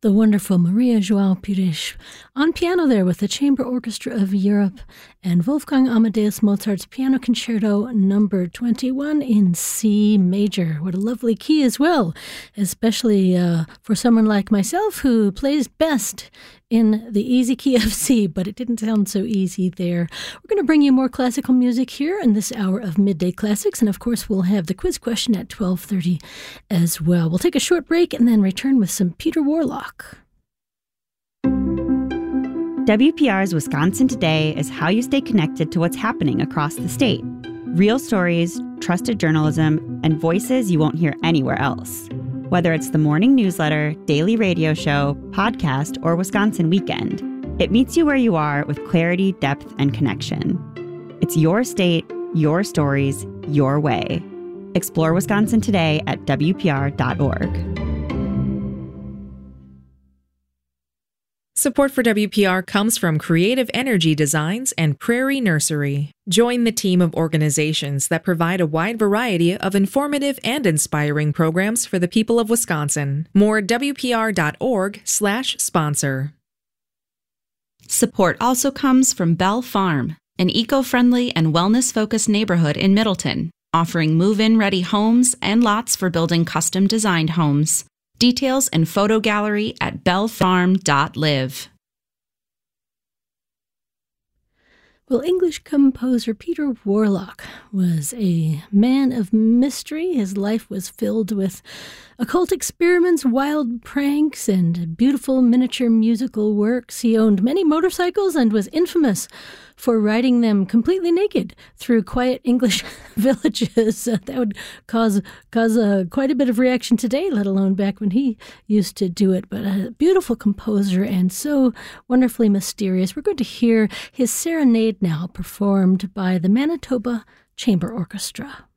The wonderful Maria João Pires on piano there with the Chamber Orchestra of Europe and Wolfgang Amadeus Mozart's Piano Concerto number 21 in C major. What a lovely key as well, especially for someone like myself who plays best in the easy key of C, but it didn't sound so easy there. We're going to bring you more classical music here in this hour of Midday Classics, and of course we'll have the quiz question at 12:30 as well. We'll take a short break and then return with some Peter Warlock. WPR's Wisconsin Today is how you stay connected to what's happening across the state. Real stories, trusted journalism, and voices you won't hear anywhere else. Whether it's the morning newsletter, daily radio show, podcast, or Wisconsin Weekend, it meets you where you are with clarity, depth, and connection. It's your state, your stories, your way. Explore Wisconsin today at WPR.org. Support for WPR comes from Creative Energy Designs and Prairie Nursery. Join the team of organizations that provide a wide variety of informative and inspiring programs for the people of Wisconsin. More at WPR.org/sponsor. Support also comes from Bell Farm, an eco-friendly and wellness-focused neighborhood in Middleton, offering move-in ready homes and lots for building custom-designed homes. Details and photo gallery at bellfarm.live. Well, English composer Peter Warlock was a man of mystery. His life was filled with occult experiments, wild pranks, and beautiful miniature musical works. He owned many motorcycles and was infamous for riding them completely naked through quiet English villages. That would cause quite a bit of reaction today, let alone back when he used to do it. But a beautiful composer and so wonderfully mysterious. We're going to hear his serenade now performed by the Manitoba Chamber Orchestra.